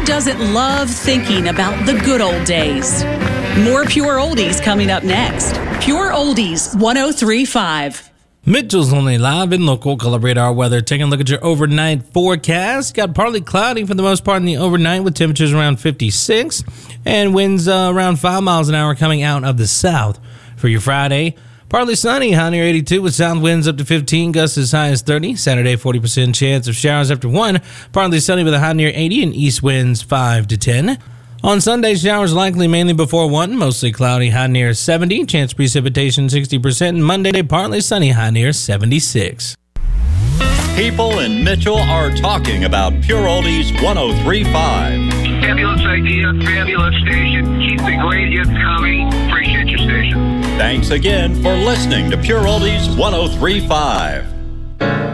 doesn't love thinking about the good old days? More Pure Oldies coming up next. Pure Oldies 103.5. Mitchell's Only Live in local color radar weather. Taking a look at your overnight forecast. Got partly cloudy for the most part in the overnight with temperatures around 56 and winds around 5 miles an hour coming out of the south. For your Friday, partly sunny, high near 82 with south winds up to 15, gusts as high as 30. Saturday, 40% chance of showers after 1. Partly sunny with a high near 80 and east winds 5 to 10. On Sunday, showers likely mainly before 1, mostly cloudy, high near 70, chance precipitation 60%, and Monday, partly sunny, high near 76. People in Mitchell are talking about Pure Oldies 103.5. Fabulous idea, fabulous station. Keep the great hits coming. Appreciate your station. Thanks again for listening to Pure Oldies 103.5.